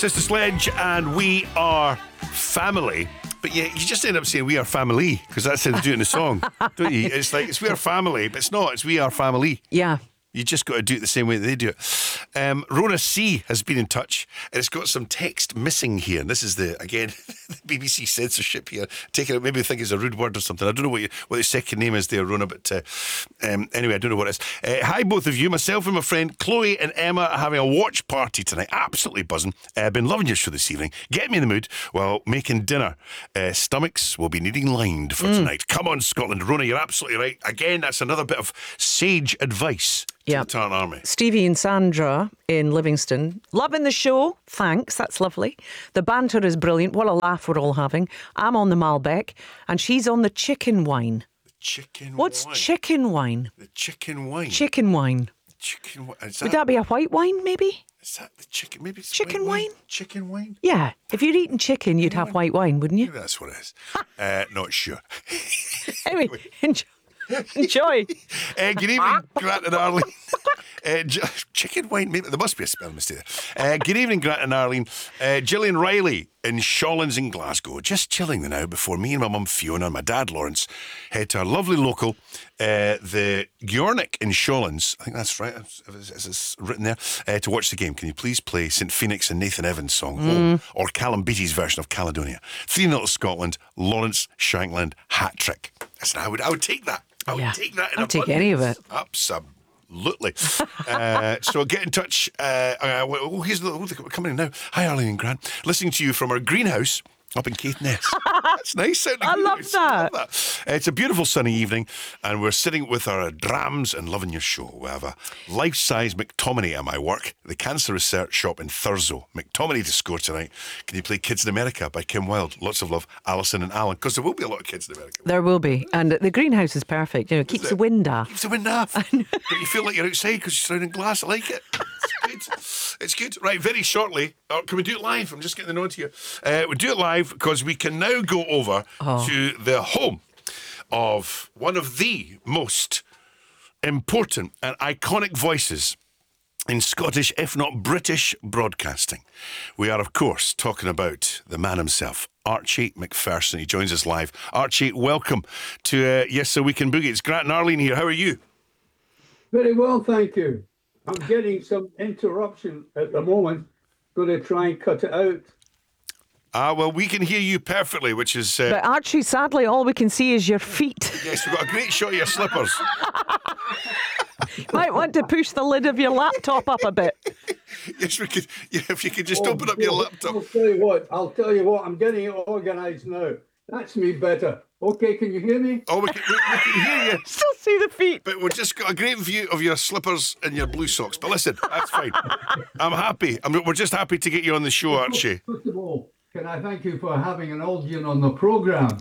Sister Sledge, and we are family. But yeah, you just end up saying we are family because that's how they do it in the song, don't you? It's like it's we are family, but it's not. It's we are family. Yeah. You just got to do it the same way that they do it. Rona C has been in touch, and it's got some text missing here. And this is the BBC censorship here. Taking it, maybe they think it's a rude word or something. I don't know what the second name is there, Rona, but anyway, I don't know what it is. Hi, both of you. Myself and my friend Chloe and Emma are having a watch party tonight. Absolutely buzzing. Been loving your show this evening. Get me in the mood while making dinner. Stomachs will be needing lined for tonight. Come on, Scotland. Rona, you're absolutely right. Again, that's another bit of sage advice. Yeah. The Tartan Army. Stevie and Sandra in Livingston. Loving the show. Thanks. That's lovely. The banter is brilliant. What a laugh we're all having. I'm on the Malbec and she's on the chicken wine. What's wine? Chicken wine? The chicken wine. Chicken wine. Chicken wine. Would that be a white wine, maybe? Is that the chicken? Maybe it's chicken wine? Chicken wine? Yeah. If you're eating chicken, you'd have white wine, wouldn't you? Maybe that's what it is. Not sure. Anyway, enjoy. Good evening, Grant and Arlene. Chicken wine, maybe there must be a spelling mistake there. Good evening, Grant and Arlene. Gillian Riley in Shawlands in Glasgow. Just chilling now before me and my mum Fiona and my dad Lawrence head to our lovely local, the Gyornik in Shawlands. I think that's right, it's written there, to watch the game. Can you please play St Phoenix and Nathan Evans' song Home, or Callum Beattie's version of Caledonia? 3-0 Scotland, Lawrence Shankland hat trick. Listen, I would take that. I would take that in I'll take any of it. Absolutely. So get in touch. Here's coming in now. Hi, Arlene and Grant. Listening to you from our greenhouse up in Caithness. That's nice. I love that. It's a beautiful sunny evening, and we're sitting with our drams and loving your show. We have a life-size McTominay at my work, the Cancer Research Shop in Thurso. McTominay to score tonight. Can you play Kids in America by Kim Wilde? Lots of love, Alison and Alan, because there will be a lot of Kids in America. There will be. And the greenhouse is perfect. You know, it keeps the wind off. Keeps the wind off. But you feel like you're outside because you're surrounding glass. I like it. It's good. It's good. Right, very shortly. Can we do it live? I'm just getting the nod here. We'll do it live because we can now go over to the home of one of the most important and iconic voices in Scottish, if not British, broadcasting. We are, of course, talking about the man himself, Archie Macpherson. He joins us live. Archie, welcome to Yes So We Can Boogie. It's Grant and Arlene here. How are you? Very well, thank you. I'm getting some interruption at the moment. Going to try and cut it out. Well, we can hear you perfectly, which is... But Archie, sadly, all we can see is your feet. Yes, we've got a great shot of your slippers. Might want to push the lid of your laptop up a bit. Yes, we could. Yeah, if you could just open up your laptop. I'll tell you what, I'm getting it organised now. That's me better. Okay, can you hear me? Oh, we can hear you. Still see the feet. But we've just got a great view of your slippers and your blue socks. But listen, that's fine. I'm happy. We're just happy to get you on the show, Archie. First of all, can I thank you for having an audience on the programme?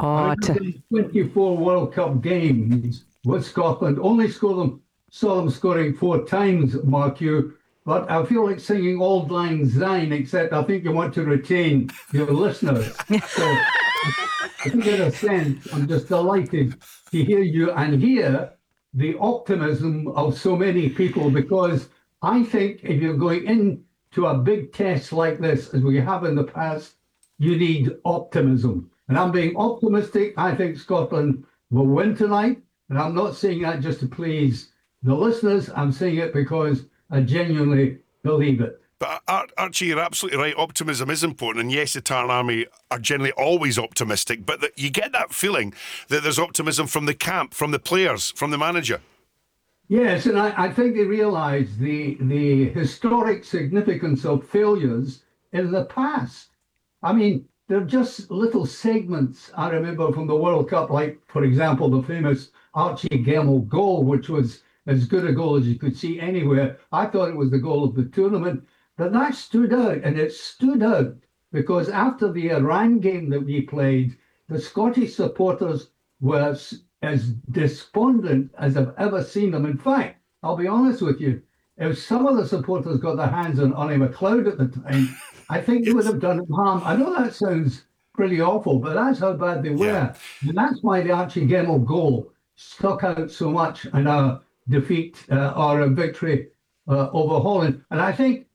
24 World Cup games with Scotland. Only saw them scoring 4 times, Mark you. But I feel like singing Auld Lang Syne, except I think you want to retain your listeners. So, in a sense, I'm just delighted to hear you and hear the optimism of so many people, because I think if you're going into a big test like this, as we have in the past, you need optimism. And I'm being optimistic. I think Scotland will win tonight. And I'm not saying that just to please the listeners. I'm saying it because I genuinely believe it. But Archie, you're absolutely right. Optimism is important. And yes, the Tartan Army are generally always optimistic. But you get that feeling that there's optimism from the camp, from the players, from the manager. Yes, and I think they realise the historic significance of failures in the past. I mean, they're just little segments I remember from the World Cup, like, for example, the famous Archie Gemmill goal, which was as good a goal as you could see anywhere. I thought it was the goal of the tournament, but that stood out, and it stood out because after the Iran game that we played, the Scottish supporters were as despondent as I've ever seen them. In fact, I'll be honest with you, if some of the supporters got their hands on Ollie McLeod at the time, I think they would have done him harm. I know that sounds pretty awful, but that's how bad they were. Yeah. And that's why the Archie Gemmill goal stuck out so much in our defeat or a victory over Holland. And I think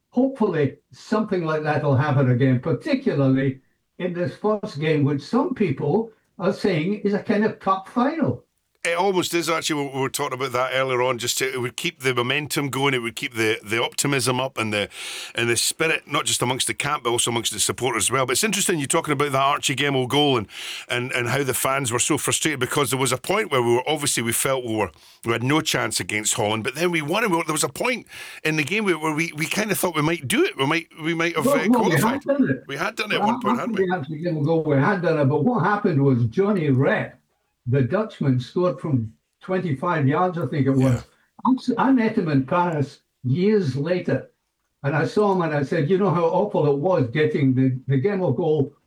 hopefully something like that will happen again, particularly in this first game, which some people are saying is a kind of cup final. It almost is, actually. We were talking about that earlier on. It would keep the momentum going. It would keep the optimism up and the spirit, not just amongst the camp, but also amongst the supporters as well. But it's interesting you're talking about that Archie Gemmill goal and how the fans were so frustrated, because there was a point where we felt we had no chance against Holland, but then we won. And there was a point in the game where we kind of thought we might do it. We might have qualified. We had done it at one point, hadn't we? We had done it, but what happened was Johnny Rep, the Dutchman, scored from 25 yards, I think it was. Yeah. I met him in Paris years later, and I saw him and I said, you know how awful it was getting the Gemmill goal